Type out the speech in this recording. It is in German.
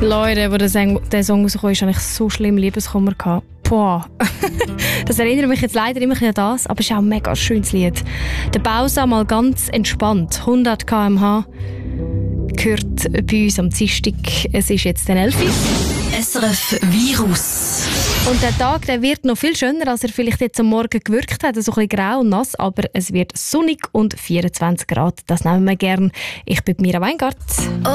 Leute, wo der Song rauskam, hatte ich so schlimm Liebeskummer gehabt. Boah. Das erinnert mich jetzt leider immer an das, aber es ist auch ein mega schönes Lied. Der Bausa mal ganz entspannt, 100 km/h, gehört bei uns am Dienstag. Es ist jetzt der 11. SRF Virus. Und der Tag, der wird noch viel schöner, als er vielleicht jetzt am Morgen gewirkt hat. So ein bisschen grau und nass, aber es wird sonnig und 24 Grad. Das nehmen wir gerne. Ich bin Mira Weingart.